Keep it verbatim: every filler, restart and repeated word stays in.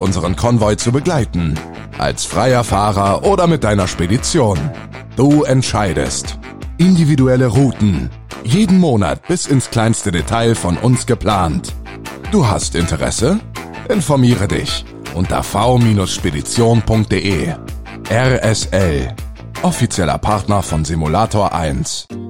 unseren Konvoi zu begleiten. Als freier Fahrer oder mit deiner Spedition. Du entscheidest. Individuelle Routen. Jeden Monat bis ins kleinste Detail von uns geplant. Du hast Interesse? Informiere dich unter v Spedition punkt de. R S L. Offizieller Partner von Simulator eins.